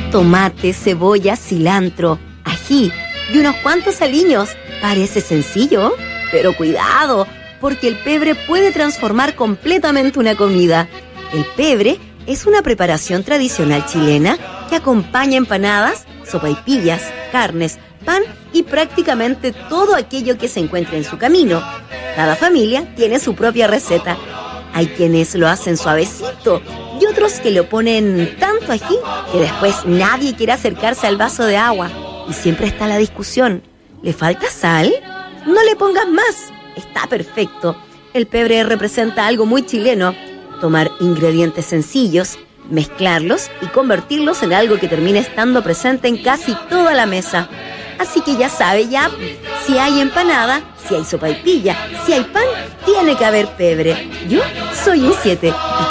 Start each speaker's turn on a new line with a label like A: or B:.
A: tomate, cebolla, cilantro, ají y unos cuantos aliños. Parece sencillo, pero cuidado, porque el pebre puede transformar completamente una comida. El pebre es una preparación tradicional chilena que acompaña empanadas, sopaipillas, carnes, pan y prácticamente todo aquello que se encuentre en su camino. Cada familia tiene su propia receta. Hay quienes lo hacen suavecito y otros que le ponen tanto ají que después nadie quiere acercarse al vaso de agua. Y siempre está la discusión. ¿Le falta sal? No le pongas más. Está perfecto. El pebre representa algo muy chileno. Tomar ingredientes sencillos, mezclarlos y convertirlos en algo que termine estando presente en casi toda la mesa. Así que ya sabe, si hay empanada, si hay sopaipilla, si hay pan, tiene que haber pebre. Yo soy un 7.